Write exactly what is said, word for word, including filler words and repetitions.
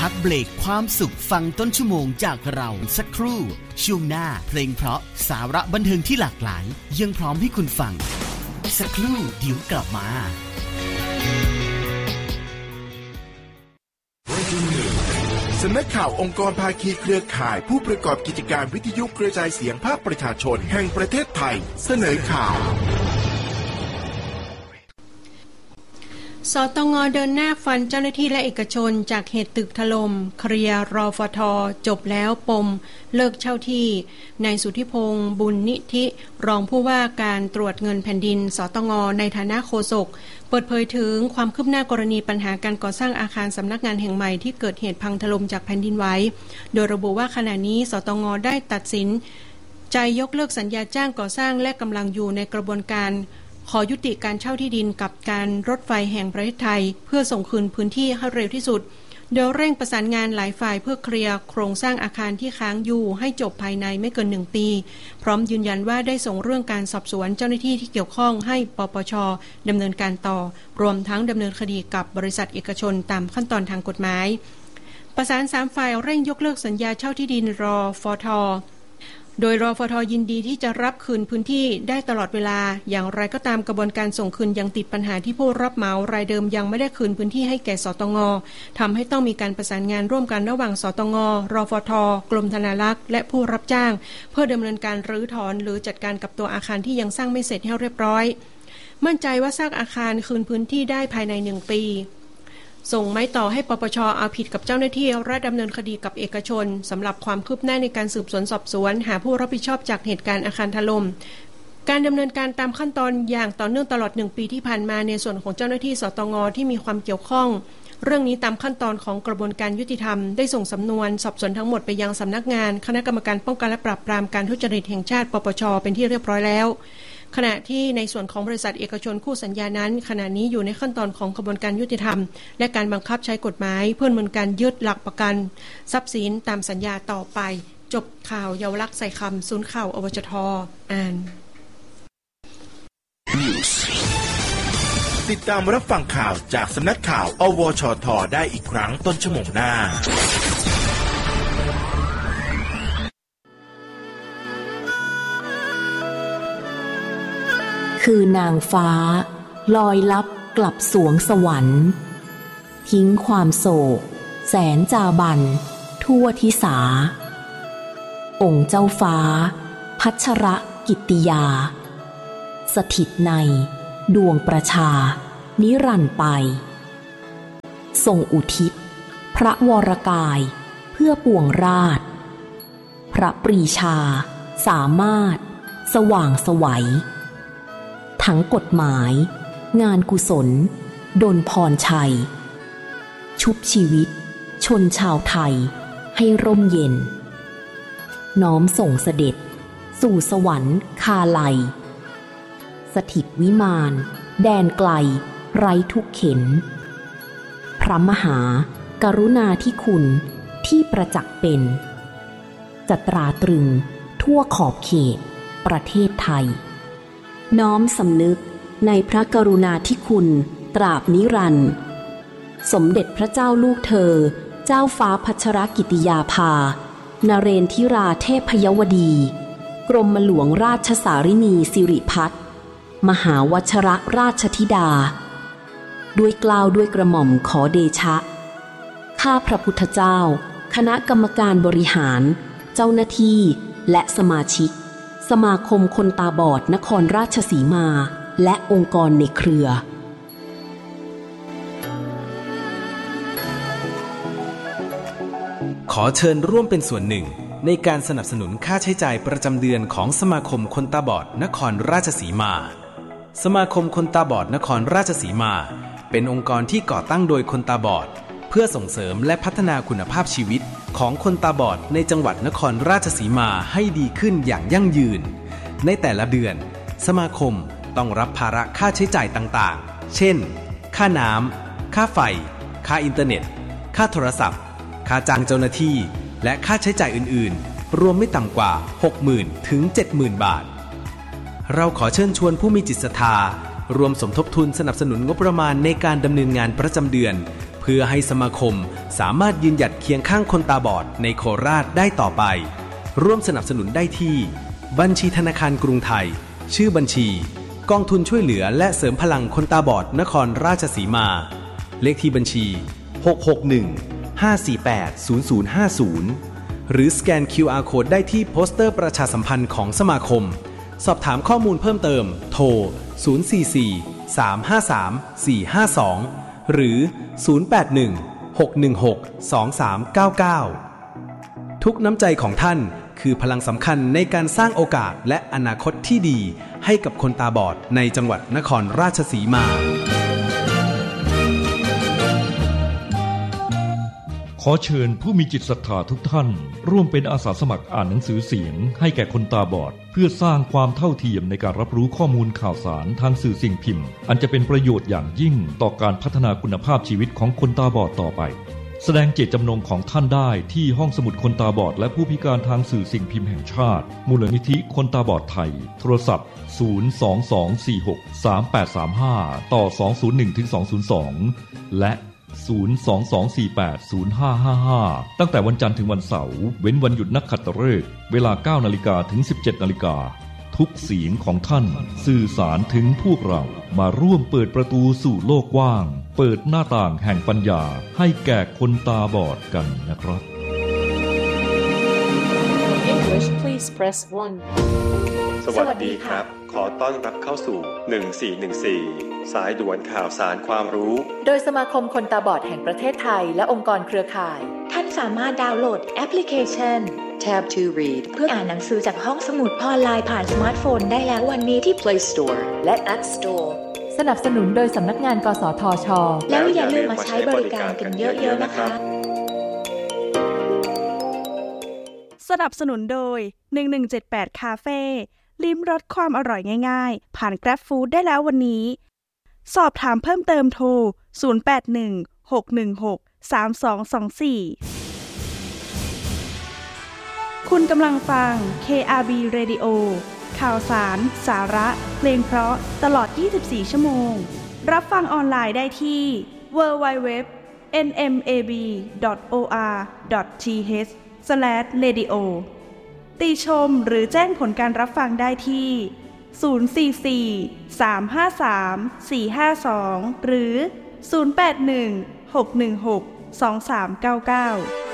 พักเบรกความสุขฟังต้นชั่วโมงจากเราสักครู่ช่วงหน้าเพลงเพราะสาระบันเทิงที่หลากหลายยังพร้อมให้คุณฟังสักครู่เดี๋ยวกลับมาสำนักข่าวองค์กรภาคีเครือข่ายผู้ประกอบกิจการวิทยุกระจายเสียงภาคประชาชนแห่งประเทศไทยเสนอข่าวสตง.เดินหน้าฟันเจ้าหน้าที่และเอกชนจากเหตุตึกถล่มเคลียร์รฟท.จบแล้วปมเลิกเช่าที่นายสุทธิพงษ์บุญนิธิรองผู้ว่าการตรวจเงินแผ่นดินสตง.ในฐานะโฆษกเปิดเผยถึงความคืบหน้ากรณีปัญหาการก่อสร้างอาคารสำนักงานแห่งใหม่ที่เกิดเหตุพังถล่มจากแผ่นดินไหวโดยระบุว่าขณะนี้สตง.ได้ตัดสินใจยกเลิกสัญญาจ้างก่อสร้างและกำลังอยู่ในกระบวนการขอยุติการเช่าที่ดินกับการรถไฟแห่งประเทศไทยเพื่อส่งคืนพื้นที่ให้เร็วที่สุดโดยเร่งประสานงานหลายฝ่ายเพื่อเคลียร์โครงสร้างอาคารที่ค้างอยู่ให้จบภายในไม่เกินหนึ่งปีพร้อมยืนยันว่าได้ส่งเรื่องการสอบสวนเจ้าหน้าที่ที่เกี่ยวข้องให้ปปช.ดำเนินการต่อรวมทั้งดำเนินคดีกับบริษัทเอกชนตามขั้นตอนทางกฎหมายประสานสามฝ่ายเร่งยกเลิกสัญญาเช่าที่ดินรฟท.โดยรฟท.ยินดีที่จะรับคืนพื้นที่ได้ตลอดเวลาอย่างไรก็ตามกระบวนการส่งคืนยังติดปัญหาที่ผู้รับเหมารายเดิมยังไม่ได้คืนพื้นที่ให้แก่สตง.ทำให้ต้องมีการประสานงานร่วมกันระหว่างสตง.รฟท.กรมธนารักษ์และผู้รับจ้างเพื่อดำเนินการรื้อถอนหรือจัดการกับตัวอาคารที่ยังสร้างไม่เสร็จให้เรียบร้อยมั่นใจว่าสร้างอาคารคืนพื้นที่ได้ภายในหนึ่งปีส่งไม้ต่อให้ปปช.เอาผิดกับเจ้าหน้าที่และดำเนินคดีกับเอกชนสำหรับความคืบหน้าในการสืบสวนสอบสวนหาผู้รับผิดชอบจากเหตุการณ์อาคารถล่มการดำเนินการตามขั้นตอนอย่างต่อเนื่องตลอดหนึ่งปีที่ผ่านมาในส่วนของเจ้าหน้าที่สตง.ที่มีความเกี่ยวข้องเรื่องนี้ตามขั้นตอนของกระบวนการยุติธรรมได้ส่งสำนวนสอบสวนทั้งหมดไปยังสำนักงานคณะกรรมการป้องกันและปราบปรามการทุจริตแห่งชาติปปช.เป็นที่เรียบร้อยแล้วขณะที่ในส่วนของบริษัทเอกชนคู่สัญญานั้นขณะนี้อยู่ในขั้นตอนของกระบวนการยุติธรรมและการบังคับใช้กฎหมายเพื่อดำเนินการยึดหลักประกันทรัพย์สินตามสัญญาต่อไปจบข่าวเยาวลักษณ์ใส่คำศูนย์ข่าวอวจท.อ่านติดตามรับฟังข่าวจากสำนักข่าวอวชท.ได้อีกครั้งต้นชั่วโมงหน้าคือนางฟ้าลอยลับกลับสวงสวรรค์ทิ้งความโศกแสนจาบันทั่วทิสาองค์เจ้าฟ้าพัชรกิตติยาสถิตในดวงประชานิรันดร์ไปทรงอุทิศพระวรกายเพื่อปวงราชพระปรีชาสามารถสว่างไสวทั้งกฎหมายงานกุศลดลพรชัยชุบชีวิตชนชาวไทยให้ร่มเย็นน้อมส่งเสด็จสู่สวรรค์คาไลสถิตวิมานแดนไกลไร้ทุกเข็นพระมหากรุณาธิคุณที่ประจักษ์เป็นจะตราตรึงทั่วขอบเขตประเทศไทยน้อมสำนึกในพระกรุณาธิคุณตราบนิรันดร์สมเด็จพระเจ้าลูกเธอเจ้าฟ้าพัชรกิติยาภานเรนทิราเทพยวดีกรมหลวงราชสารินีสิริพัฒน์มหาวชรราชธิดาด้วยเกล้าด้วยกระหม่อมขอเดชะข้าพระพุทธเจ้าคณะกรรมการบริหารเจ้าหน้าที่และสมาชิกสมาคมคนตาบอดนครราชสีมาและองค์กรในเครือขอเชิญร่วมเป็นส่วนหนึ่งในการสนับสนุนค่าใช้จ่ายประจำเดือนของสมาคมคนตาบอดนครราชสีมาสมาคมคนตาบอดนครราชสีมาเป็นองค์กรที่ก่อตั้งโดยคนตาบอดเพื่อส่งเสริมและพัฒนาคุณภาพชีวิตของคนตาบอดในจังหวัดนครราชสีมาให้ดีขึ้นอย่างยั่งยืนในแต่ละเดือนสมาคมต้องรับภาระค่าใช้จ่ายต่างๆเช่นค่าน้ำค่าไฟค่าอินเทอร์เน็ตค่าโทรศัพท์ค่าจ้างเจ้าหน้าที่และค่าใช้จ่ายอื่นๆรวมไม่ต่ำกว่า หกหมื่น ถึง เจ็ดหมื่น บาทเราขอเชิญชวนผู้มีจิตศรัทธารวมสมทบทุนสนับสนุนงบประมาณในการดำเนินงานประจำเดือนเพื่อให้สมาคมสามารถยืนหยัดเคียงข้างคนตาบอดในโคราชได้ต่อไปร่วมสนับสนุนได้ที่บัญชีธนาคารกรุงไทยชื่อบัญชีกองทุนช่วยเหลือและเสริมพลังคนตาบอดนครราชสีมาเลขที่บัญชีหก หก หนึ่ง ห้า สี่ แปด ศูนย์ ศูนย์ ห้า ศูนย์หรือสแกน คิว อาร์ Code ได้ที่โปสเตอร์ประชาสัมพันธ์ของสมาคมสอบถามข้อมูลเพิ่มเติมโทรศูนย์ สี่ สี่ สาม ห้า สาม สี่ ห้า สองหรือศูนย์ แปด หนึ่ง หก หนึ่ง หก สอง สาม เก้า เก้าทุกน้ำใจของท่านคือพลังสำคัญในการสร้างโอกาสและอนาคตที่ดีให้กับคนตาบอดในจังหวัดนครราชสีมาขอเชิญผู้มีจิตศรัทธาทุกท่านร่วมเป็นอาสาสมัครอ่านหนังสือเสียงให้แก่คนตาบอดเพื่อสร้างความเท่าเทียมในการรับรู้ข้อมูลข่าวสารทางสื่อสิ่งพิมพ์อันจะเป็นประโยชน์อย่างยิ่งต่อการพัฒนาคุณภาพชีวิตของคนตาบอดต่อไปแสดงเจตจำนงของท่านได้ที่ห้องสมุดคนตาบอดและผู้พิการทางสื่อสิ่งพิมพ์แห่งชาติมูลนิธิคนตาบอดไทยโทรศัพท์ศูนย์ สอง สอง สี่ หก สาม แปด สาม ห้าต่อสอง ศูนย์ หนึ่ง ถึง สอง ศูนย์ สองและศูนย์ สอง สอง สี่ แปด ศูนย์ ห้า ห้า ห้าตั้งแต่วันจันทร์ถึงวันเสาร์เว้นวันหยุดนักขัตฤกษ์เวลา เก้านาฬิกา ถึง สิบเจ็ดนาฬิกาทุกเสียงของท่านสื่อสารถึงพวกเรามาร่วมเปิดประตูสู่โลกกว้างเปิดหน้าต่างแห่งปัญญาให้แก่คนตาบอดกันนะครับ English please press one สวัสดีครับขอต้อนรับเข้าสู่หนึ่งสี่หนึ่งสี่สายด่วนข่าวสารความรู้โดยสมาคมคนตาบอดแห่งประเทศไทยและองค์กรเครือข่ายท่านสามารถดาวน์โหลดแอปพลิเคชัน Tab to Read เพื่ออ่านหนังสือจากห้องสมุดออนไลน์ผ่านสมาร์ทโฟนได้แล้ววันนี้ที่ Play Store และ App Store สนับสนุนโดยสำนักงานกสทช. แล้วอย่าลืมมาใช้บริการกันเยอะๆนะคะสนับสนุนโดยหนึ่งหนึ่งเจ็ดแปดคาเฟ่ลิ้มรสความอร่อยง่ายๆผ่าน Grab Food ได้แล้ววันนี้สอบถามเพิ่มเติมโทรศูนย์ แปด หนึ่ง หก หนึ่ง หก สาม สอง สอง สี่คุณกำลังฟัง เค อาร์ บี Radio ข่าวสารสาระเพลงเพราะตลอดยี่สิบสี่ชั่วโมงรับฟังออนไลน์ได้ที่ ดับเบิลยู ดับเบิลยู ดับเบิลยู ดอท เอ็น เอ็ม เอ บี ดอท โอ อาร์ ดอท ที เอช สแลช เรดิโอ ติชมหรือแจ้งผลการรับฟังได้ที่ศูนย์ สี่ สี่ สาม ห้า สาม สี่ ห้า สองหรือศูนย์ แปด หนึ่ง หก หนึ่ง หก สอง สาม เก้า เก้า